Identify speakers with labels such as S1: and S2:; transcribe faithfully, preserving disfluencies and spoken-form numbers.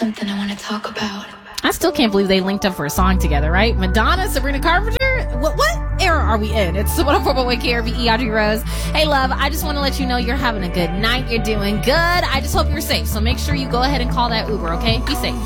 S1: something I want to talk about.
S2: I still can't believe they linked up for a song together, right? Madonna, Sabrina Carpenter? What what era are we in? It's one oh four point one K R V E, Audrey Rose. Hey, love, I just want to let you know you're having a good night. You're doing good. I just hope you're safe. So make sure you go ahead and call that Uber, okay? Be safe.